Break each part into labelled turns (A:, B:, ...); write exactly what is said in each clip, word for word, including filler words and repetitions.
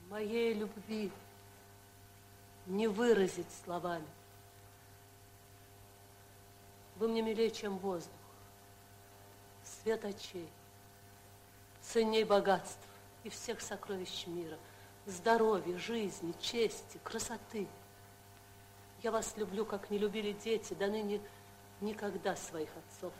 A: Моей любви не выразить словами. Вы мне милее, чем воздух, свет очей, ценней богатств и всех сокровищ мира, здоровья, жизни, чести, красоты. Я вас люблю, как не любили дети, до ныне никогда своих отцов.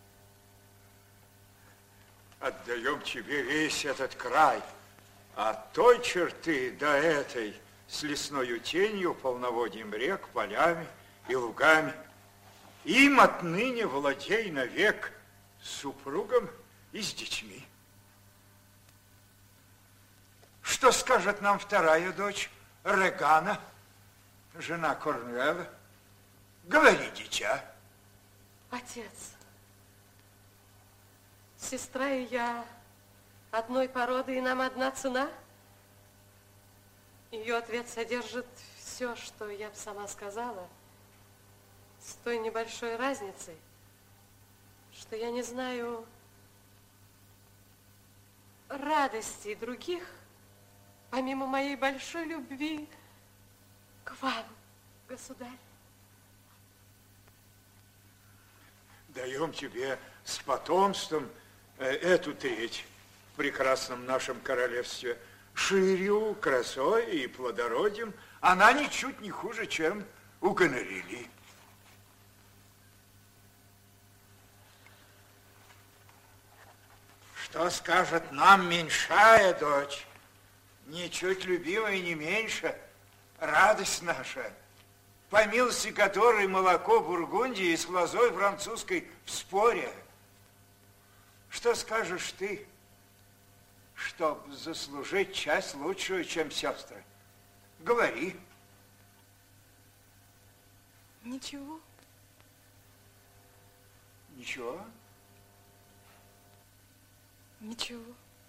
B: Отдаем тебе весь этот край, от той черты до этой, с лесною тенью, полноводьем рек, полями и лугами. Им отныне владей навек, с супругом и с детьми. Что скажет нам вторая дочь, Регана, жена Корнуэла? Говори, дитя.
A: Отец, сестра и я одной породы, и нам одна цена? Ее ответ содержит все, что я бы сама сказала, с той небольшой разницей, что я не знаю радостей других, помимо моей большой любви к вам, государь.
B: Даем тебе с потомством эту треть в прекрасном нашем королевстве. Ширью, красой и плодородием она ничуть не хуже, чем у Гонорили. Что скажет нам меньшая дочь, ничуть любимая не меньше, радость наша, по милости которой молоко Бургундии с лозой французской в споре. Что скажешь ты, чтоб заслужить часть лучшую, чем сестры? Говори.
C: Ничего.
B: Ничего?
C: Ничего.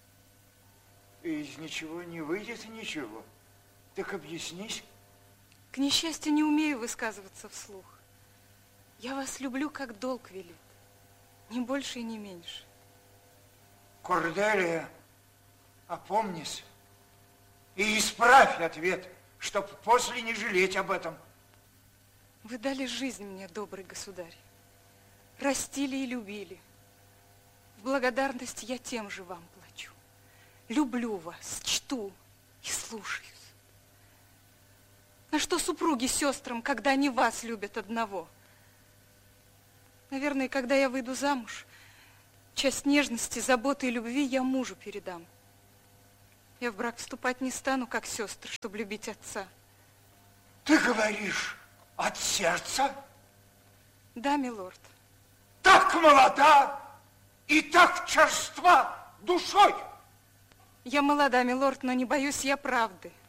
B: Из ничего не выйдет ничего. Так объяснись.
C: К несчастью, не умею высказываться вслух. Я вас люблю, как долг велит. Ни больше и не меньше.
B: Корделия, опомнись и исправь ответ, чтоб после не жалеть об этом.
C: Вы дали жизнь мне, добрый государь. Растили и любили. В благодарность я тем же вам плачу. Люблю вас, чту и слушаюсь. А что супруги сестрам, когда они вас любят одного? Наверное, когда я выйду замуж, часть нежности, заботы и любви я мужу передам. Я в брак вступать не стану, как сестры, чтобы любить отца.
B: Ты говоришь от сердца?
C: Да, милорд.
B: Так молода и так черства душой.
C: Я молода, милорд, но не боюсь я правды.